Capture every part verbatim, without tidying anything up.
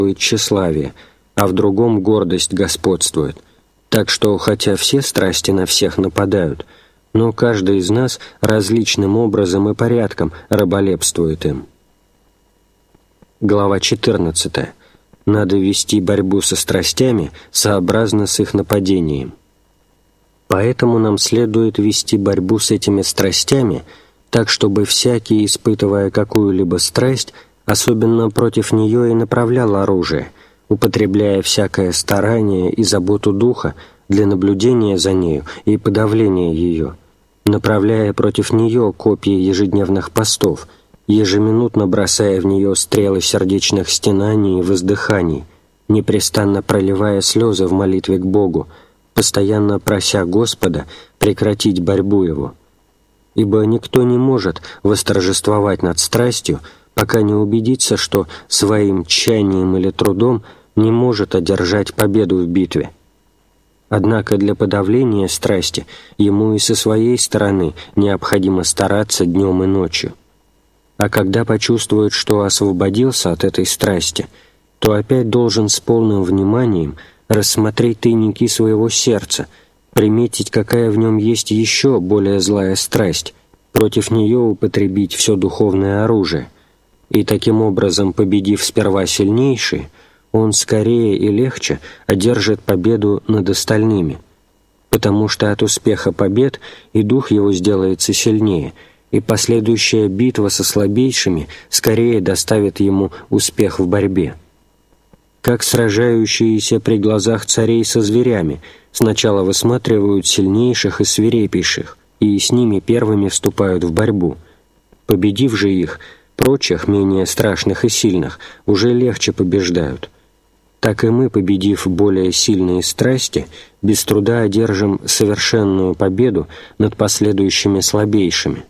тщеславие, а в другом гордость господствует. Так что, хотя все страсти на всех нападают, но каждый из нас различным образом и порядком раболепствует им. Глава четырнадцатая. Надо вести борьбу со страстями сообразно с их нападением. Поэтому нам следует вести борьбу с этими страстями так, чтобы всякий, испытывая какую-либо страсть, особенно против нее и направлял оружие, употребляя всякое старание и заботу духа для наблюдения за нею и подавления ее, направляя против нее копья ежедневных постов, ежеминутно бросая в нее стрелы сердечных стенаний и воздыханий, непрестанно проливая слезы в молитве к Богу, постоянно прося Господа прекратить борьбу его. Ибо никто не может восторжествовать над страстью, пока не убедится, что своим тщанием или трудом не может одержать победу в битве. Однако для подавления страсти ему и со своей стороны необходимо стараться днем и ночью. А когда почувствует, что освободился от этой страсти, то опять должен с полным вниманием рассмотреть тайники своего сердца, приметить, какая в нем есть еще более злая страсть, против нее употребить все духовное оружие, и таким образом, победив сперва сильнейшие, он скорее и легче одержит победу над остальными, потому что от успеха побед и дух его сделается сильнее, и последующая битва со слабейшими скорее доставит ему успех в борьбе. Как сражающиеся при глазах царей со зверями сначала высматривают сильнейших и свирепейших, и с ними первыми вступают в борьбу. Победив же их, прочих, менее страшных и сильных, уже легче побеждают. Так и мы, победив более сильные страсти, без труда одержим совершенную победу над последующими слабейшими.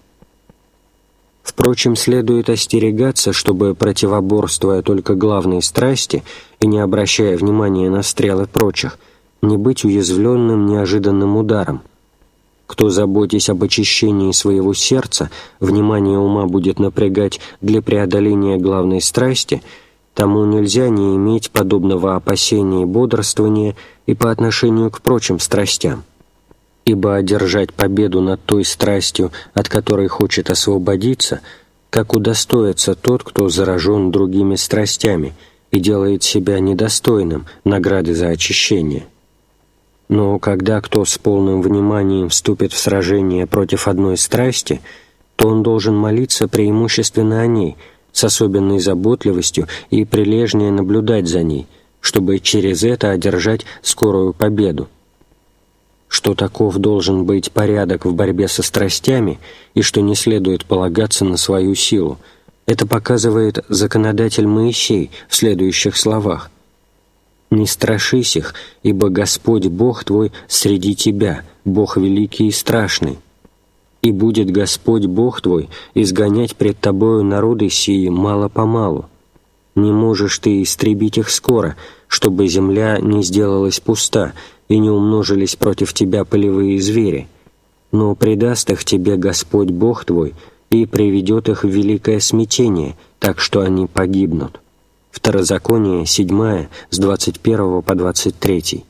Впрочем, следует остерегаться, чтобы, противоборствуя только главной страсти и не обращая внимания на стрелы прочих, не быть уязвленным неожиданным ударом. Кто, заботясь об очищении своего сердца, внимание ума будет напрягать для преодоления главной страсти, тому нельзя не иметь подобного опасения и бодрствования и по отношению к прочим страстям. Ибо одержать победу над той страстью, от которой хочет освободиться, как удостоится тот, кто заражен другими страстями и делает себя недостойным награды за очищение. Но когда кто с полным вниманием вступит в сражение против одной страсти, то он должен молиться преимущественно о ней, с особенной заботливостью и прилежнее наблюдать за ней, чтобы через это одержать скорую победу. Что таков должен быть порядок в борьбе со страстями и что не следует полагаться на свою силу, это показывает законодатель Моисей в следующих словах: «Не страшись их, ибо Господь Бог твой среди тебя, Бог великий и страшный. И будет Господь Бог твой изгонять пред тобою народы сии мало-помалу. Не можешь ты истребить их скоро, чтобы земля не сделалась пуста, и не умножились против тебя полевые звери, но предаст их тебе Господь Бог твой и приведет их в великое смятение, так что они погибнут». Второзаконие, седьмая, с двадцать первого по двадцать третий.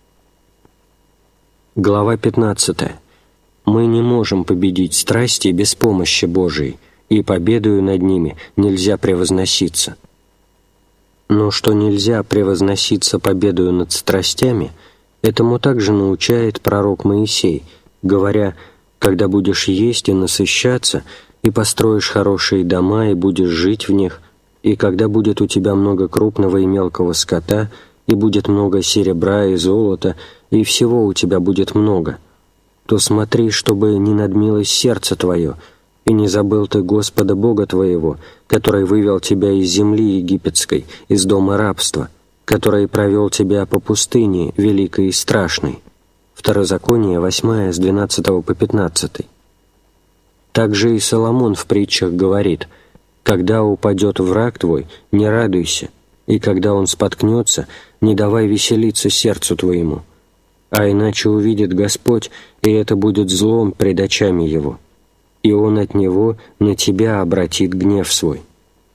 Глава пятнадцатая. Мы не можем победить страсти без помощи Божией, и победою над ними нельзя превозноситься. Но что нельзя превозноситься победою над страстями, этому также научает пророк Моисей, говоря: «Когда будешь есть и насыщаться, и построишь хорошие дома, и будешь жить в них, и когда будет у тебя много крупного и мелкого скота, и будет много серебра и золота, и всего у тебя будет много, то смотри, чтобы не надмилось сердце твое, и не забыл ты Господа Бога твоего, который вывел тебя из земли египетской, из дома рабства, который провел тебя по пустыне великой и страшной». Второзаконие, восьмая, с двенадцатого по пятнадцатый. Также и Соломон в притчах говорит: «Когда упадет враг твой, не радуйся, и когда он споткнется, не давай веселиться сердцу твоему, а иначе увидит Господь, и это будет злом пред очами его, и он от него на тебя обратит гнев свой».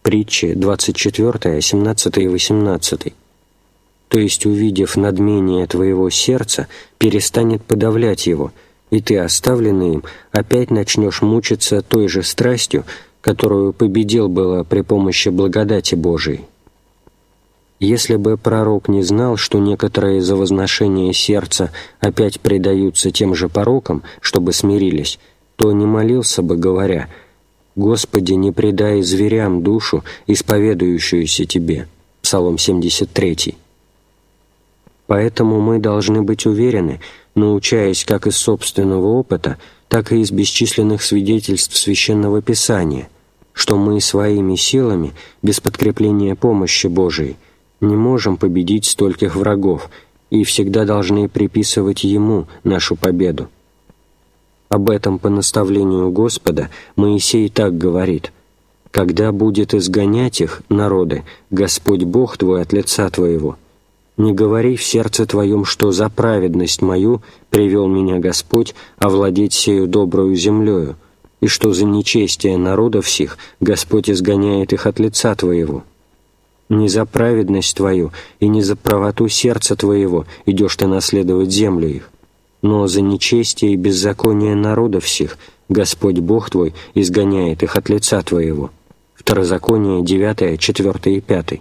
Притчи двадцать четыре, семнадцать и восемнадцать. То есть, увидев надмение твоего сердца, перестанет подавлять его, и ты, оставленный им, опять начнешь мучиться той же страстью, которую победил было при помощи благодати Божией. Если бы пророк не знал, что некоторые за возношение сердца опять предаются тем же порокам, чтобы смирились, то не молился бы, говоря: «Господи, не предай зверям душу, исповедующуюся Тебе». Псалом семьдесят три. Поэтому мы должны быть уверены, научаясь как из собственного опыта, так и из бесчисленных свидетельств Священного Писания, что мы своими силами, без подкрепления помощи Божией, не можем победить стольких врагов и всегда должны приписывать Ему нашу победу. Об этом по наставлению Господа Моисей так говорит: «Когда будет изгонять их, народы, Господь Бог твой от лица твоего, не говори в сердце твоем, что за праведность мою привел меня Господь овладеть сею добрую землею, и что за нечестие народов сих Господь изгоняет их от лица твоего. Не за праведность твою и не за правоту сердца твоего идешь ты наследовать землю их, но за нечестие и беззаконие народов сих Господь Бог твой изгоняет их от лица твоего». Второзаконие девять, четыре и пять.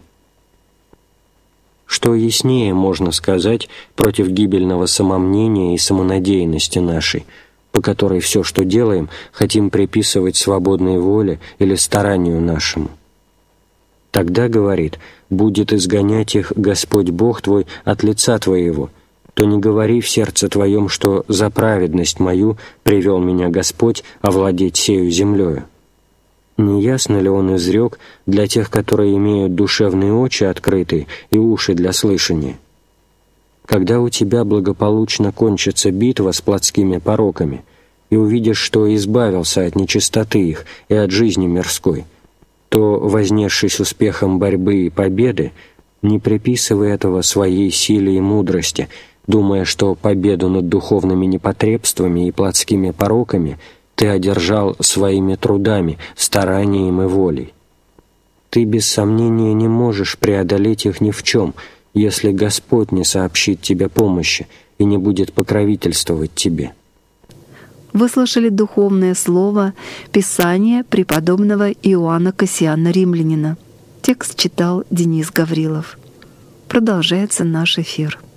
Что яснее можно сказать против гибельного самомнения и самонадеянности нашей, по которой все, что делаем, хотим приписывать свободной воле или старанию нашему? Тогда, говорит, будет изгонять их Господь Бог твой от лица твоего, то не говори в сердце твоем, что за праведность мою привел меня Господь овладеть сею землею. Не ясно ли он изрек для тех, которые имеют душевные очи открытые и уши для слышания? Когда у тебя благополучно кончится битва с плотскими пороками, и увидишь, что избавился от нечистоты их и от жизни мирской, то, вознесшись успехом борьбы и победы, не приписывай этого своей силе и мудрости, думая, что победу над духовными непотребствами и плотскими пороками ты одержал своими трудами, старанием и волей. Ты без сомнения не можешь преодолеть их ни в чем, если Господь не сообщит тебе помощи и не будет покровительствовать тебе. Вы слышали духовное слово Писания преподобного Иоанна Кассиана Римлянина. Текст читал Денис Гаврилов. Продолжается наш эфир.